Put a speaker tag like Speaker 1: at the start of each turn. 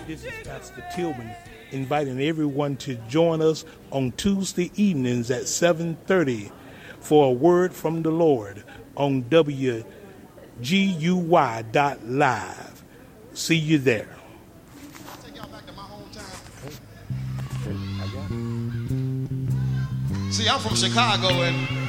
Speaker 1: This is Pastor Tillman inviting everyone to join us on Tuesday evenings at 7:30 for a word from the Lord on WGUY.live. See you there.
Speaker 2: I'll take y'all back to my hometown. See, I'm from Chicago, and